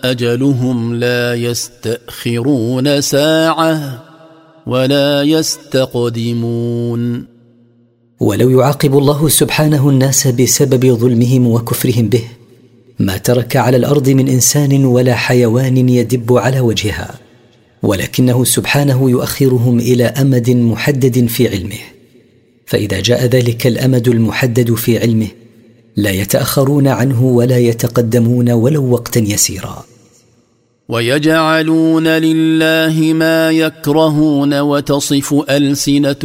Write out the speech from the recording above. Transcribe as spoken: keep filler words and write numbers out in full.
أجلهم لا يستأخرون ساعة ولا يستقدمون. ولو يعاقب الله سبحانه الناس بسبب ظلمهم وكفرهم به ما ترك على الأرض من إنسان ولا حيوان يدب على وجهها، ولكنه سبحانه يؤخرهم إلى أمد محدد في علمه، فإذا جاء ذلك الأمد المحدد في علمه لا يتأخرون عنه ولا يتقدمون ولو وقتا يسيرا. ويجعلون لله ما يكرهون وتصف ألسنة